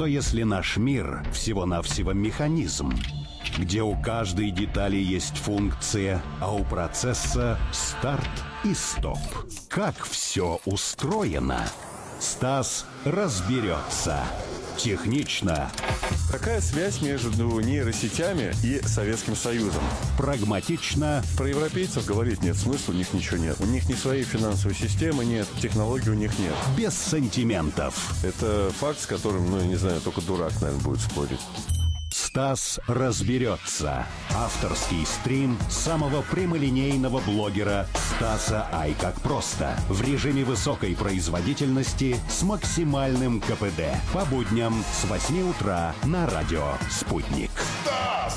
Что если наш мир всего-навсего механизм, где у каждой детали есть функция, а у процесса старт и стоп? Как все устроено? Стас разберется. Технично. Какая связь между нейросетями и Советским Союзом? Прагматично. Про европейцев говорить нет смысла, у них ничего нет. У них ни своей финансовой системы нет, технологий у них нет. Без сантиментов. Это факт, с которым, не знаю, только дурак, наверное, будет спорить. Стас разберется. Авторский стрим самого прямолинейного блогера Стаса Ай как просто. В режиме высокой производительности с максимальным КПД. По будням с 8 утра на радио «Спутник». Стас!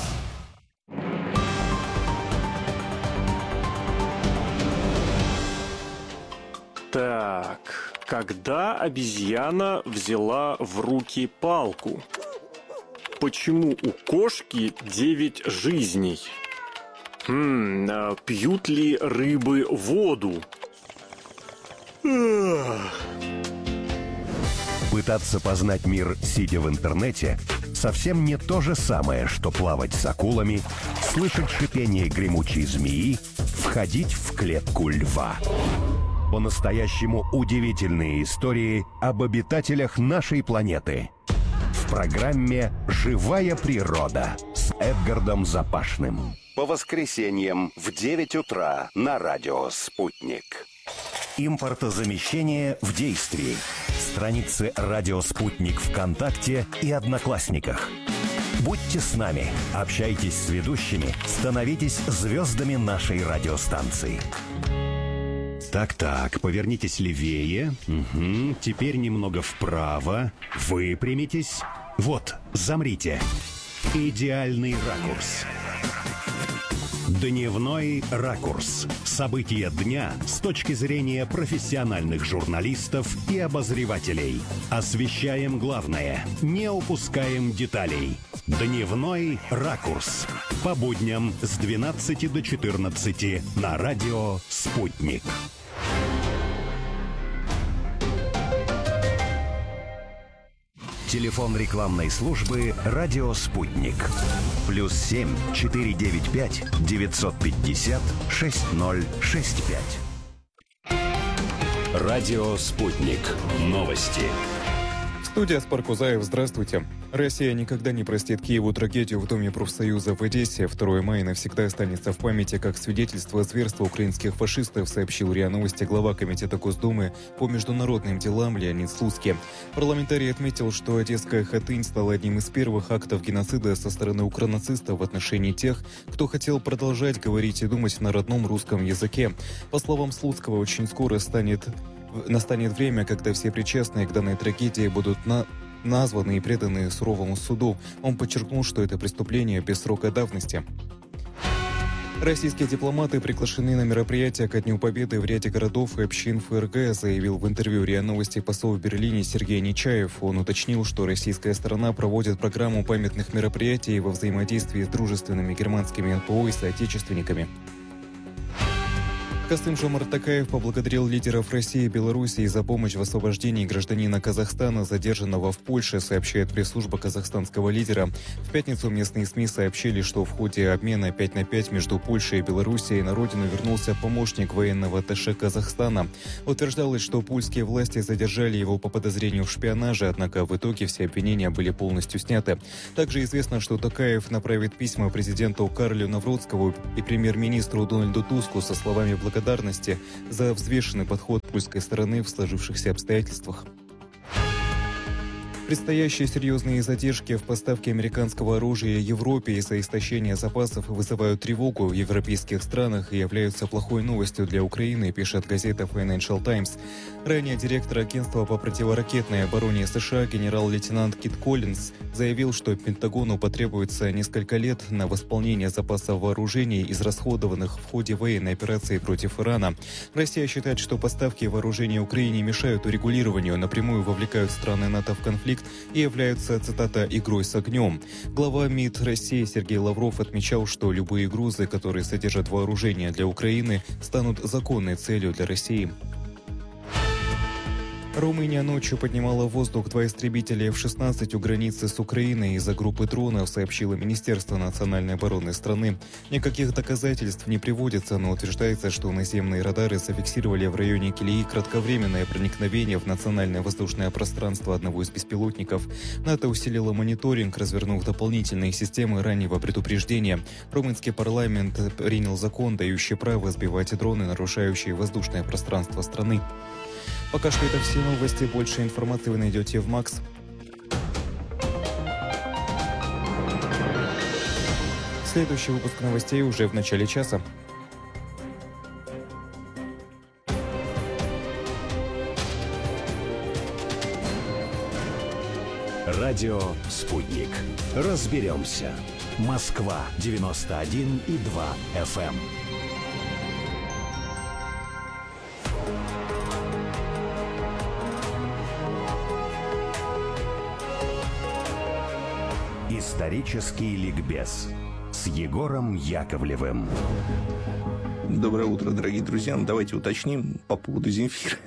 Так, когда обезьяна взяла в руки палку? Почему у кошки 9 жизней? Пьют ли рыбы воду? Пытаться познать мир, сидя в интернете, совсем не то же самое, что плавать с акулами, слышать шипение гремучей змеи, входить в клетку льва. По-настоящему удивительные истории об обитателях нашей планеты. В программе «Живая природа» с Эдгардом Запашным. По воскресеньям в 9 утра на радио «Спутник». Импортозамещение в действии. Страницы «Радио Спутник» ВКонтакте и Одноклассниках. Будьте с нами, общайтесь с ведущими, становитесь звездами нашей радиостанции. Так, повернитесь левее. Угу. Теперь немного вправо. Выпрямитесь. Вот, замрите. Идеальный ракурс. Дневной ракурс. События дня с точки зрения профессиональных журналистов и обозревателей. Освещаем главное, не упускаем деталей. Дневной ракурс. По будням с 12 до 14 на радио «Спутник». Телефон рекламной службы «Радио Спутник». +7 495 950 6065. Радио Спутник. Новости. Студия Спаркузаев, здравствуйте. Россия никогда не простит Киеву трагедию в Доме профсоюза в Одессе. 2 мая навсегда останется в памяти как свидетельство зверства украинских фашистов, сообщил РИА Новости глава Комитета Госдумы по международным делам Леонид Слуцкий. Парламентарий отметил, что Одесская Хатынь стала одним из первых актов геноцида со стороны укронацистов в отношении тех, кто хотел продолжать говорить и думать на родном русском языке. По словам Слуцкого, очень скоро настанет время, когда все причастные к данной трагедии будут названы и преданы суровому суду. Он подчеркнул, что это преступление без срока давности. Российские дипломаты приглашены на мероприятие ко Дню Победы в ряде городов и общин ФРГ, заявил в интервью РИА Новости посол в Берлине Сергей Нечаев. Он уточнил, что российская сторона проводит программу памятных мероприятий во взаимодействии с дружественными германскими НПО и соотечественниками. Касым-Жомарт Токаев поблагодарил лидеров России и Белоруссии за помощь в освобождении гражданина Казахстана, задержанного в Польше, сообщает пресс-служба казахстанского лидера. В пятницу местные СМИ сообщили, что в ходе обмена 5 на 5 между Польшей и Белоруссией на родину вернулся помощник военного атташе Казахстана. Утверждалось, что польские власти задержали его по подозрению в шпионаже, однако в итоге все обвинения были полностью сняты. Также известно, что Токаев направит письма президенту Карлю Навроцкому и премьер-министру Дональду Туску со словами благодарности за взвешенный подход польской стороны в сложившихся обстоятельствах. Предстоящие серьезные задержки в поставке американского оружия Европе из-за истощения запасов вызывают тревогу в европейских странах и являются плохой новостью для Украины, пишет газета Financial Times. Ранее директор агентства по противоракетной обороне США генерал-лейтенант Кит Коллинз заявил, что Пентагону потребуется несколько лет на восполнение запасов вооружений, израсходованных в ходе военной операции против Ирана. Россия считает, что поставки вооружений Украине мешают урегулированию, напрямую вовлекают страны НАТО в конфликт и являются, цитата, «игрой с огнем». Глава МИД России Сергей Лавров отмечал, что любые грузы, которые содержат вооружение для Украины, станут законной целью для России. Румыния ночью поднимала в воздух 2 истребителя F-16 у границы с Украиной из-за группы дронов, сообщило Министерство национальной обороны страны. Никаких доказательств не приводится, но утверждается, что наземные радары зафиксировали в районе Килии кратковременное проникновение в национальное воздушное пространство одного из беспилотников. НАТО усилило мониторинг, развернув дополнительные системы раннего предупреждения. Румынский парламент принял закон, дающий право сбивать дроны, нарушающие воздушное пространство страны. Пока что это все новости. Больше информации вы найдете в МАКС. Следующий выпуск новостей уже в начале часа. Радио «Спутник». Разберемся. Москва, 91,2 FM. Исторический ликбез с Егором Яковлевым. Доброе утро, дорогие друзья. Давайте уточним по поводу Земфиры.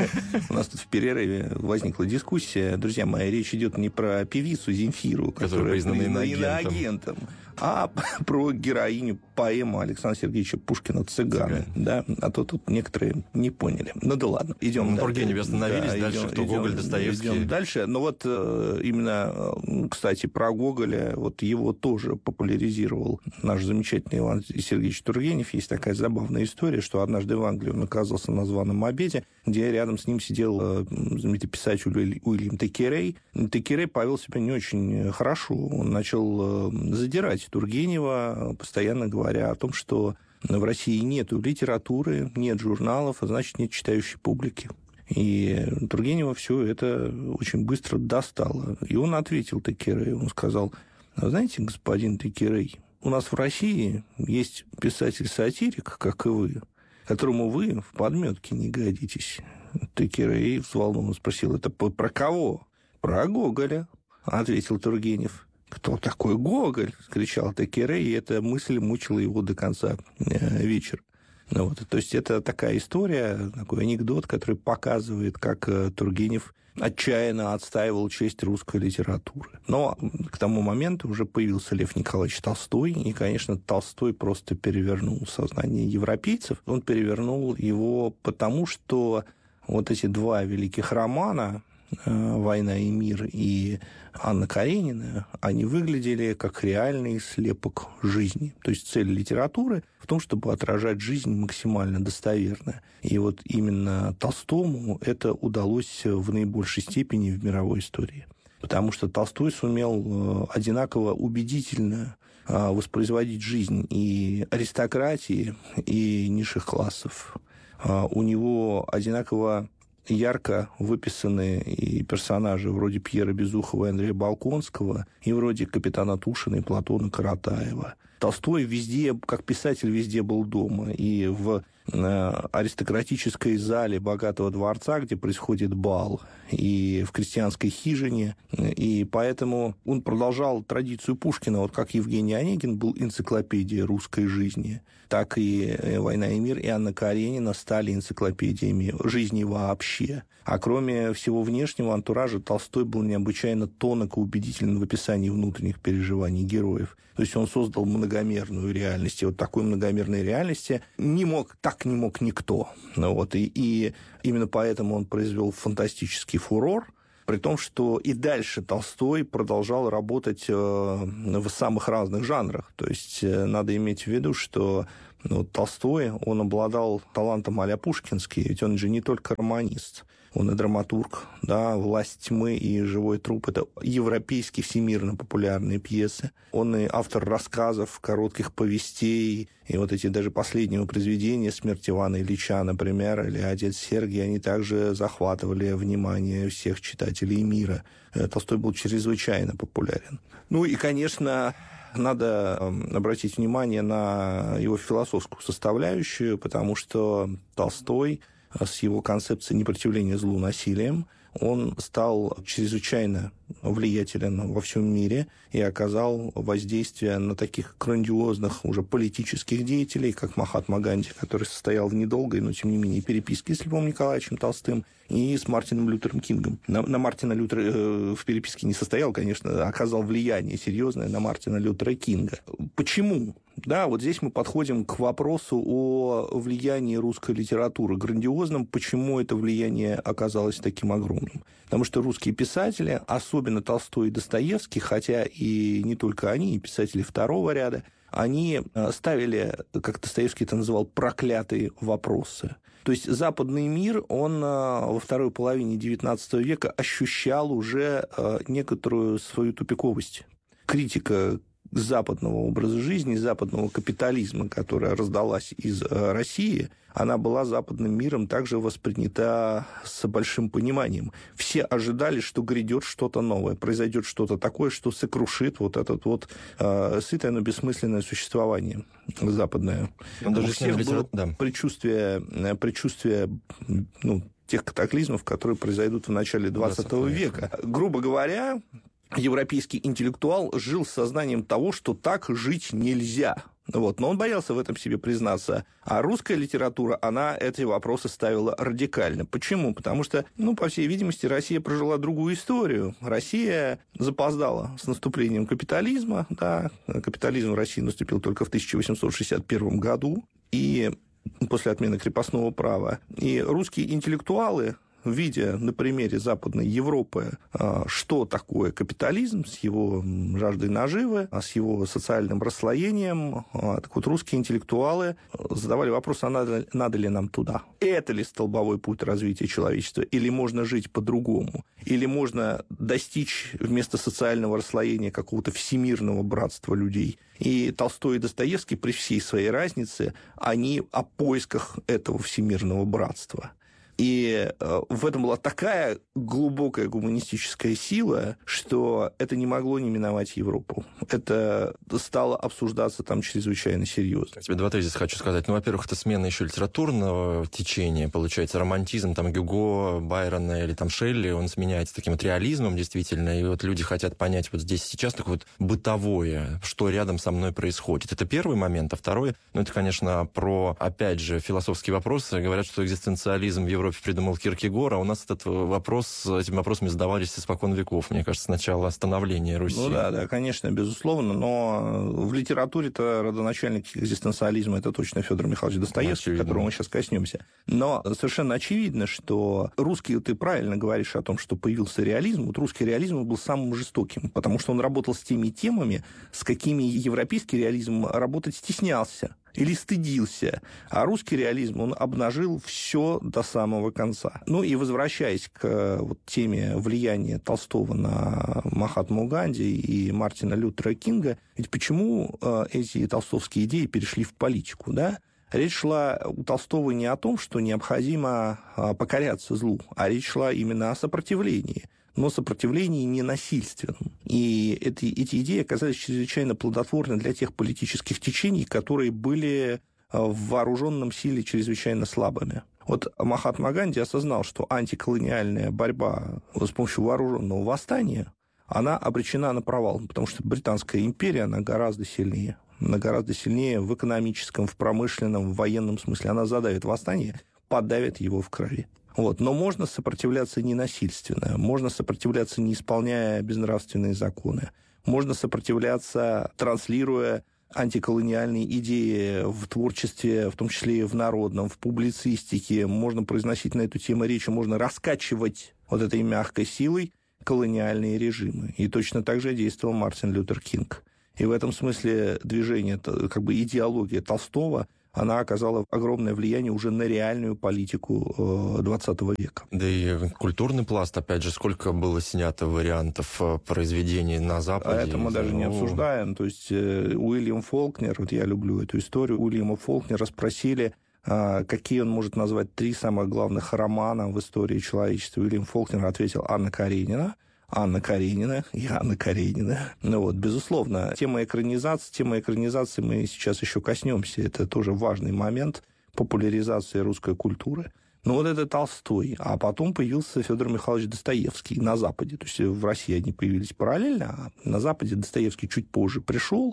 У нас тут в перерыве возникла дискуссия. Друзья мои, речь идет не про певицу Земфиру, которая признана иноагентом, а про героиню поэмы Александра Сергеевича Пушкина «Цыганы». Да? А то тут некоторые не поняли. Ну да ладно, идем дальше. Тургеневе остановились, дальше кто? Гоголь, Достоевский. Идем дальше. Но вот именно, кстати, про Гоголя, вот его тоже популяризировал наш замечательный Иван Сергеевич Тургенев. Есть такая забавная история, что однажды в Англии он оказался на званом обеде, где рядом с ним сидел знаменитый писатель Уильям Текерей. Текерей повел себя не очень хорошо. Он начал задирать Тургенева, постоянно говоря о том, что в России нет литературы, нет журналов, а значит, нет читающей публики. И Тургенева все это очень быстро достало. И он ответил Текерею, он сказал: знаете, господин Текерей, у нас в России есть писатель-сатирик, как и вы, которому вы в подметке не годитесь. Текерей взволнованно спросил: это про кого? Про Гоголя, ответил Тургенев. «Кто такой Гоголь?» — кричал Текерей, и эта мысль мучила его до конца вечера. Вот. То есть это такая история, такой анекдот, который показывает, как Тургенев отчаянно отстаивал честь русской литературы. Но к тому моменту уже появился Лев Николаевич Толстой, и, конечно, Толстой просто перевернул сознание европейцев. Он перевернул его потому, что вот эти два великих романа «Война и мир» и Анна Каренина, они выглядели как реальный слепок жизни. То есть цель литературы в том, чтобы отражать жизнь максимально достоверно. И вот именно Толстому это удалось в наибольшей степени в мировой истории. Потому что Толстой сумел одинаково убедительно воспроизводить жизнь и аристократии, и низших классов. У него одинаково ярко выписаны и персонажи вроде Пьера Безухова и Андрея Болконского, и вроде капитана Тушина и Платона Каратаева. Толстой везде, как писатель, везде был дома. И в аристократической зале богатого дворца, где происходит бал, и в крестьянской хижине. И поэтому он продолжал традицию Пушкина. Вот как Евгений Онегин был энциклопедией русской жизни, так и «Война и мир» и Анна Каренина стали энциклопедиями жизни вообще. А кроме всего внешнего антуража, Толстой был необычайно тонок и убедителен в описании внутренних переживаний героев. То есть он создал многомерную реальность. И вот такой многомерной реальности не мог никто. Вот. И именно поэтому он произвел фантастический фурор, при том, что и дальше Толстой продолжал работать в самых разных жанрах. То есть надо иметь в виду, что Толстой, он обладал талантом а-ля пушкинский, ведь он же не только романист, он и драматург, да, «Власть тьмы» и «Живой труп» — это европейские всемирно популярные пьесы. Он и автор рассказов, коротких повестей, и вот эти даже последнего произведения «Смерть Ивана Ильича», например, или «Отец Сергий», они также захватывали внимание всех читателей мира. Толстой был чрезвычайно популярен. Ну и, конечно, надо обратить внимание на его философскую составляющую, потому что Толстой с его концепцией непротивления злу насилием, он стал чрезвычайно влиятелен во всем мире и оказал воздействие на таких грандиозных уже политических деятелей, как Махатма Ганди, который состоял в недолгой, но тем не менее переписке с Львом Николаевичем Толстым, и с Мартином Лютером Кингом. На Мартина Лютера в переписке не состоял, конечно, оказал влияние серьезное на Мартина Лютера Кинга. Почему? Да, вот здесь мы подходим к вопросу о влиянии русской литературы грандиозном. Почему это влияние оказалось таким огромным? Потому что русские писатели, особенно Толстой и Достоевский, хотя и не только они, и писатели второго ряда, они ставили, как Достоевский это называл, проклятые вопросы. То есть западный мир, он во второй половине XIX века ощущал уже некоторую свою тупиковость. Критика западного образа жизни, западного капитализма, которая раздалась из России, она была западным миром также воспринята с большим пониманием. Все ожидали, что грядет что-то новое, произойдет что-то такое, что сокрушит вот это вот сытое, но бессмысленное существование западное. У всех было предчувствие тех катаклизмов, которые произойдут в начале 20 века. Грубо говоря, европейский интеллектуал жил с сознанием того, что так жить нельзя. Вот. Но он боялся в этом себе признаться. А русская литература, она эти вопросы ставила радикально. Почему? Потому что, по всей видимости, Россия прожила другую историю. Россия запоздала с наступлением капитализма. Да, капитализм в России наступил только в 1861 году. И после отмены крепостного права. И русские интеллектуалы, видя на примере Западной Европы, что такое капитализм с его жаждой наживы, с его социальным расслоением, так вот русские интеллектуалы задавали вопрос, а надо ли нам туда? Это ли столбовой путь развития человечества? Или можно жить по-другому? Или можно достичь вместо социального расслоения какого-то всемирного братства людей? И Толстой и Достоевский, при всей своей разнице, они о поисках этого всемирного братства. И в этом была такая глубокая гуманистическая сила, что это не могло не миновать Европу. Это стало обсуждаться там чрезвычайно серьезно. Я тебе два тезиса хочу сказать. Во-первых, это смена еще литературного течения. Получается, романтизм, Гюго, Байрона или Шелли, он сменяется таким вот реализмом, действительно. И вот люди хотят понять вот здесь сейчас такое вот бытовое, что рядом со мной происходит. Это первый момент. А второй, это, конечно, про, опять же, философские вопросы. Говорят, что экзистенциализм в Европе придумал Киркегор, а у нас этими вопросами задавались испокон веков, мне кажется, с начала становления Руси. Да, конечно, безусловно, но в литературе-то родоначальник экзистенциализма это точно Федор Михайлович Достоевский, которого мы сейчас коснемся. Но совершенно очевидно, что ты правильно говоришь о том, что появился реализм. Вот русский реализм был самым жестоким, потому что он работал с теми темами, с какими европейский реализм работать стеснялся или стыдился. А русский реализм, он обнажил все до самого конца. И возвращаясь к теме влияния Толстого на Махатму Ганди и Мартина Лютера Кинга, ведь почему эти толстовские идеи перешли в политику, да? Речь шла у Толстого не о том, что необходимо покоряться злу, а речь шла именно о сопротивлении. Но сопротивлении ненасильственном. И эти идеи оказались чрезвычайно плодотворны для тех политических течений, которые были в вооруженном силе чрезвычайно слабыми. Вот Махатма Ганди осознал, что антиколониальная борьба с помощью вооруженного восстания, она обречена на провал, потому что Британская империя, она гораздо сильнее. Она гораздо сильнее в экономическом, в промышленном, в военном смысле. Она задавит восстание, подавит его в крови. Но можно сопротивляться ненасильственно, можно сопротивляться, не исполняя безнравственные законы, можно сопротивляться, транслируя антиколониальные идеи в творчестве, в том числе и в народном, в публицистике, можно произносить на эту тему речи, можно раскачивать этой мягкой силой колониальные режимы. И точно так же действовал Мартин Лютер Кинг. И в этом смысле движение, идеология Толстого, она оказала огромное влияние уже на реальную политику 20 века. Да и культурный пласт, опять же, сколько было снято вариантов произведений на Западе. А это мы даже не обсуждаем. То есть Уильям Фолкнер, я люблю эту историю, Уильяма Фолкнера спросили, какие он может назвать 3 самых главных романа в истории человечества. Уильям Фолкнер ответил Анна Каренина и Анна Каренина. Безусловно, тема экранизации мы сейчас еще коснемся. Это тоже важный момент популяризации русской культуры. Ну, вот это Толстой. А потом появился Федор Михайлович Достоевский на Западе. То есть в России они появились параллельно, а на Западе Достоевский чуть позже пришел.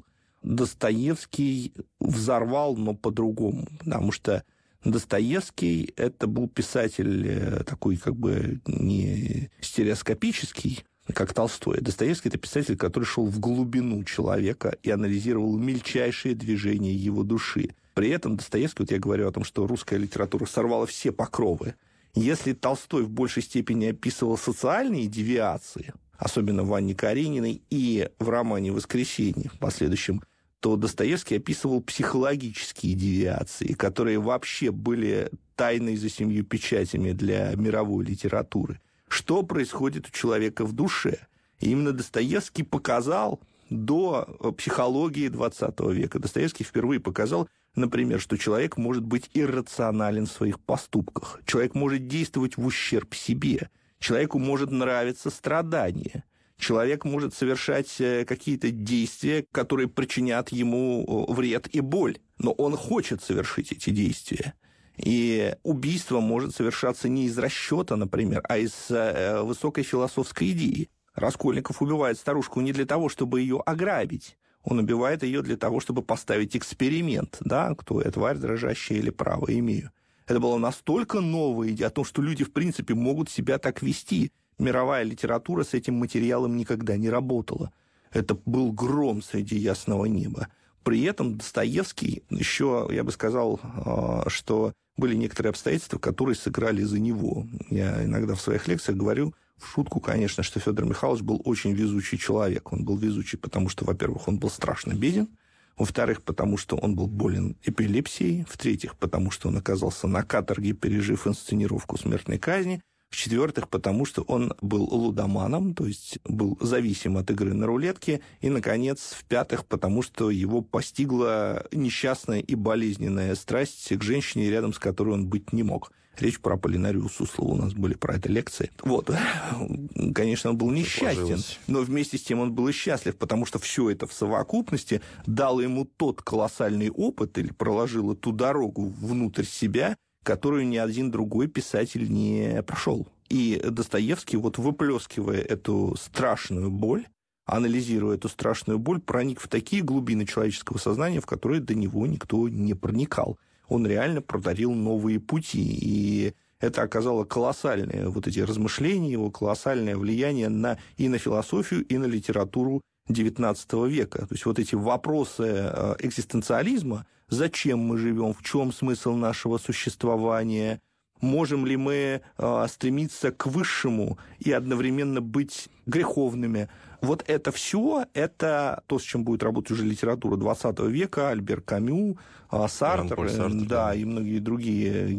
Достоевский взорвал, но по-другому. Потому что Достоевский – это был писатель такой как бы не стереоскопический, как Толстой. Достоевский – это писатель, который шел в глубину человека и анализировал мельчайшие движения его души. При этом Достоевский, вот я говорю о том, что русская литература сорвала все покровы. Если Толстой в большей степени описывал социальные девиации, особенно в Анне Карениной и в романе «Воскресенье» в последующем, то Достоевский описывал психологические девиации, которые вообще были тайной за 7 печатями для мировой литературы. Что происходит у человека в душе? И именно Достоевский показал до психологии XX века. Достоевский впервые показал, например, что человек может быть иррационален в своих поступках. Человек может действовать в ущерб себе. Человеку может нравиться страдание. Человек может совершать какие-то действия, которые причинят ему вред и боль. Но он хочет совершить эти действия. И убийство может совершаться не из расчета, например, а из высокой философской идеи. Раскольников убивает старушку не для того, чтобы ее ограбить. Он убивает ее для того, чтобы поставить эксперимент. Да, кто я, тварь дрожащая или право имею. Это была настолько новая идея о том, что люди, в принципе, могут себя так вести. Мировая литература с этим материалом никогда не работала. Это был гром среди ясного неба. При этом Достоевский еще, я бы сказал, что были некоторые обстоятельства, которые сыграли за него. Я иногда в своих лекциях говорю, в шутку, конечно, что Федор Михайлович был очень везучий человек. Он был везучий, потому что, во-первых, он был страшно беден, во-вторых, потому что он был болен эпилепсией, в-третьих, потому что он оказался на каторге, пережив инсценировку смертной казни, в-четвертых, потому что он был лудоманом, то есть был зависим от игры на рулетке, и, наконец, в-пятых, потому что его постигла несчастная и болезненная страсть к женщине, рядом с которой он быть не мог. Речь про Аполлинарию Суслову, у нас были про это лекции. Вот. Конечно, он был несчастен, но вместе с тем он был и счастлив, потому что все это в совокупности дало ему тот колоссальный опыт или проложило ту дорогу внутрь себя, которую ни один другой писатель не прошел. И Достоевский, вот выплескивая эту страшную боль, анализируя эту страшную боль, проник в такие глубины человеческого сознания, в которые до него никто не проникал. Он реально продарил новые пути, и это оказало колоссальное, вот эти размышления, его колоссальное влияние и на философию, и на литературу XIX века. То есть вот эти вопросы экзистенциализма, зачем мы живем, в чем смысл нашего существования, можем ли мы стремиться к высшему и одновременно быть греховными. Вот это все, это то, с чем будет работать уже литература XX века, Альбер Камю, Сартр, да, и многие другие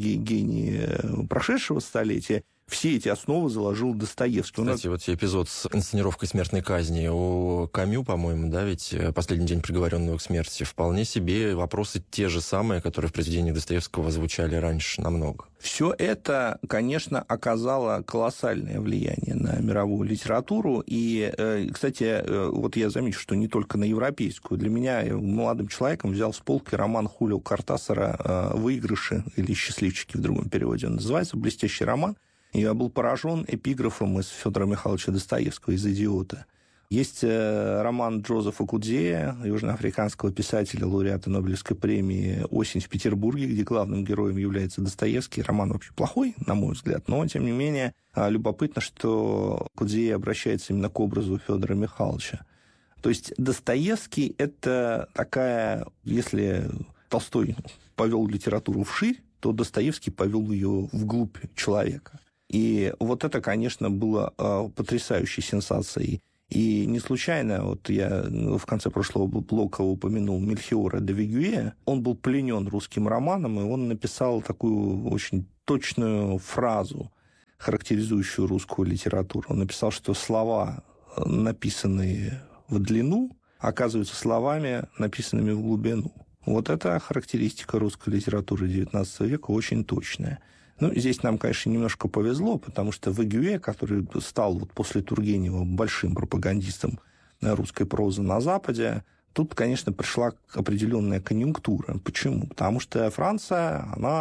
гении прошедшего столетия. Все эти основы заложил Достоевский. Кстати, вот эпизод с инсценировкой смертной казни у Камю, по-моему, да, ведь «Последний день приговоренного к смерти», вполне себе вопросы те же самые, которые в произведениях Достоевского звучали раньше намного. Все это, конечно, оказало колоссальное влияние на мировую литературу. И, кстати, вот я замечу, что не только на европейскую. Для меня, молодым человеком, взял с полки роман Хулио Кортасара «Выигрыши» или «Счастливчики» в другом переводе он называется, блестящий роман. И я был поражен эпиграфом из Федора Михайловича Достоевского, из «Идиота». Есть роман Джозефа Кудзея, южноафриканского писателя, лауреата Нобелевской премии «Осень в Петербурге», где главным героем является Достоевский. Роман вообще плохой, на мой взгляд, но, тем не менее, любопытно, что Кудзей обращается именно к образу Федора Михайловича. То есть Достоевский – это такая, если Толстой повел литературу вширь, то Достоевский повел ее вглубь человека. И вот это, конечно, было потрясающей сенсацией. И не случайно, вот я в конце прошлого блока упомянул Мельхиора де Вигюэ, он был пленен русским романом, и он написал такую очень точную фразу, характеризующую русскую литературу. Он написал, что слова, написанные в длину, оказываются словами, написанными в глубину. Вот эта характеристика русской литературы XIX века очень точная. Ну, здесь нам, конечно, немножко повезло, потому что Вигюэ, который стал вот после Тургенева большим пропагандистом русской прозы на Западе, тут, конечно, пришла определенная конъюнктура. Почему? Потому что Франция, она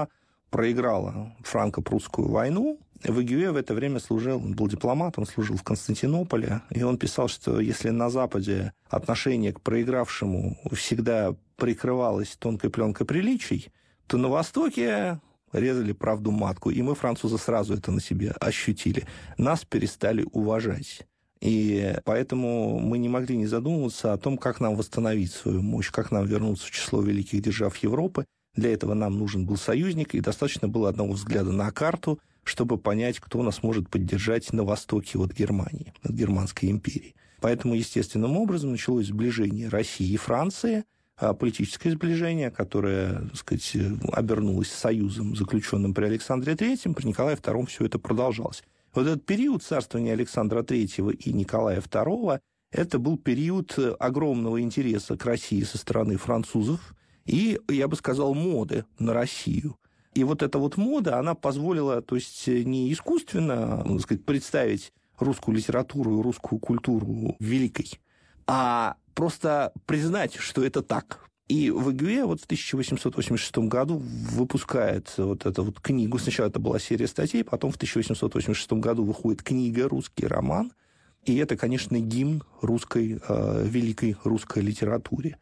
проиграла франко-прусскую войну. Вэгюэ в это время служил, он был дипломатом, он служил в Константинополе, и он писал, что если на Западе отношение к проигравшему всегда прикрывалось тонкой пленкой приличий, то на Востоке резали правду матку, и мы, французы, сразу это на себе ощутили. Нас перестали уважать. И поэтому мы не могли не задумываться о том, как нам восстановить свою мощь, как нам вернуться в число великих держав Европы. Для этого нам нужен был союзник, и достаточно было одного взгляда на карту, чтобы понять, кто нас может поддержать на востоке от Германии, от Германской империи. Поэтому естественным образом началось сближение России и Франции, политическое сближение, которое, так сказать, обернулось союзом, заключенным при Александре III, при Николае II все это продолжалось. Вот этот период царствования Александра III и Николая II, это был период огромного интереса к России со стороны французов и, я бы сказал, моды на Россию. И вот эта вот мода, она позволила, то есть не искусственно, так сказать, представить русскую литературу и русскую культуру великой, а просто признать, что это так. И Вэгюэ вот в 1886 году выпускает вот эту вот книгу. Сначала это была серия статей, потом в 1886 году выходит книга «Русский роман». И это, конечно, гимн русской, великой русской литературе.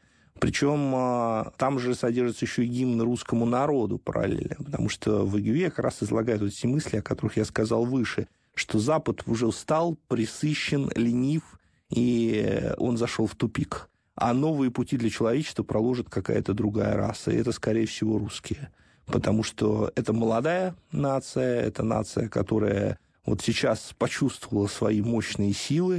Причем там же содержится еще и гимн русскому народу параллельно, потому что Вэгюэ как раз излагает вот эти мысли, о которых я сказал выше, что Запад уже устал, пресыщен, ленив, и он зашел в тупик. А новые пути для человечества проложит какая-то другая раса, и это, скорее всего, русские. Потому что это молодая нация, это нация, которая вот сейчас почувствовала свои мощные силы,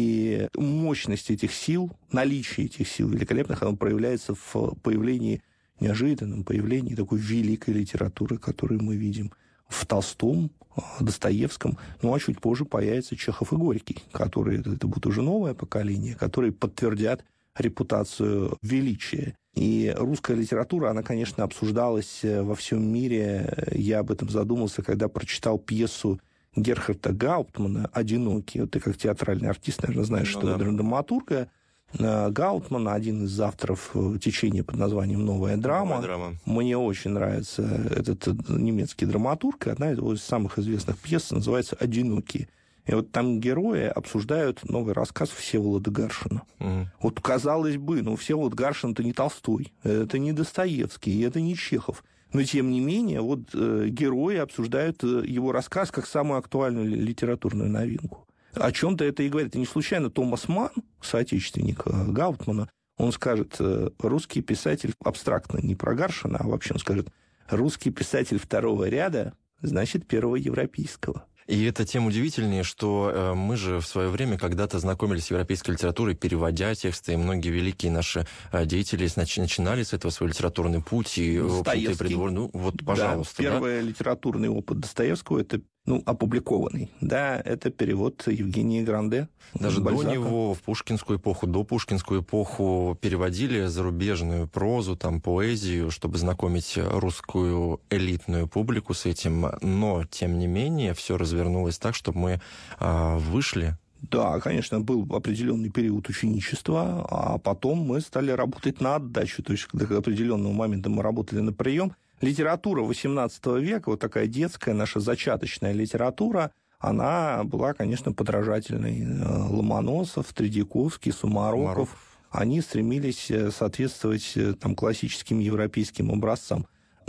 и мощность этих сил, наличие этих сил великолепных, оно проявляется в появлении, неожиданном появлении такой великой литературы, которую мы видим в Толстом, Достоевском. Ну, а чуть позже появятся Чехов и Горький, которые, это будет уже новое поколение, которые подтвердят репутацию величия. И русская литература, она, конечно, обсуждалась во всем мире. Я об этом задумался, когда прочитал пьесу Герхарда Гауптмана «Одинокий». Вот ты как театральный артист, наверное, знаешь, что драматурга Гауптмана, один из авторов течения под названием «Новая драма». Мне очень нравится этот немецкий драматург. Одна из его самых известных пьес называется «Одинокий». И вот там герои обсуждают новый рассказ Всеволода Гаршина. Вот, казалось бы, Всеволод Гаршин – это не Толстой, это не Достоевский, это не Чехов. Но, тем не менее, вот герои обсуждают его рассказ как самую актуальную литературную новинку. О чем-то это и говорит. И не случайно Томас Манн, соотечественник Гауптмана, он скажет, русский писатель абстрактно, не про Гаршина, а вообще он скажет, русский писатель второго ряда, значит, первого европейского. И это тем удивительнее, что мы же в свое время когда-то знакомились с европейской литературой, переводя тексты, и многие великие наши деятели начинали с этого свой литературный путь. И, Достоевский. Пожалуйста. Да, первый литературный опыт Достоевского – это опубликованный. Да, это перевод Евгения Гранде. Даже Бальзака. до него, в пушкинскую эпоху, до пушкинскую эпоху переводили зарубежную прозу, там, поэзию, чтобы знакомить русскую элитную публику с этим. Но, тем не менее, все развернулось так, чтобы мы вышли. Да, конечно, был определенный период ученичества, а потом мы стали работать на отдачу. То есть, до определенного момента мы работали на прием. Литература XVIII века, вот такая детская, наша зачаточная литература, она была, конечно, подражательной. Ломоносов, Тредяковский, Сумароков. Они стремились соответствовать там, классическим европейским образцам.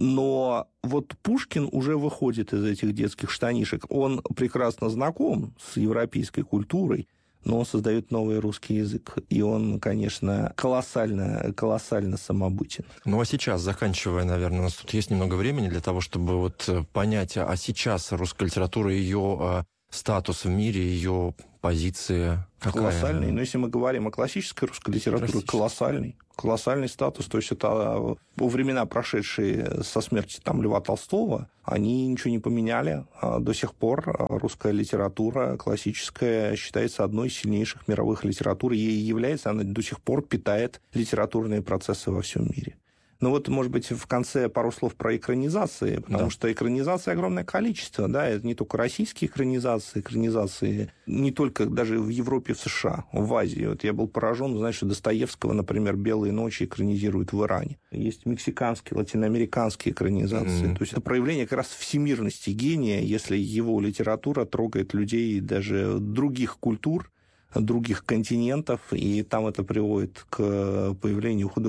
Но вот Пушкин уже выходит из этих детских штанишек. Он прекрасно знаком с европейской культурой, но он создает новый русский язык. И он, конечно, колоссально самобытен. Ну, а сейчас, заканчивая, наверное, у нас тут есть немного времени для того, чтобы вот понять, а сейчас русская литература, ее статус в мире, ее позиция какая? Колоссальный. Но если мы говорим о классической русской литературе, колоссальный статус. То есть это времена, прошедшие со смерти там, Льва Толстого, они ничего не поменяли. До сих пор русская литература классическая считается одной из сильнейших мировых литератур. Ей является, она до сих пор питает литературные процессы во всем мире. Ну вот, может быть, в конце пару слов про экранизации, потому что экранизаций огромное количество, да, это не только российские экранизации не только даже в Европе, в США, в Азии. Вот я был поражен, знаешь, что Достоевского, например, «Белые ночи» экранизируют в Иране. Есть мексиканские, латиноамериканские экранизации. То есть это проявление как раз всемирности гения, если его литература трогает людей даже других культур, других континентов, и там это приводит к появлению художественных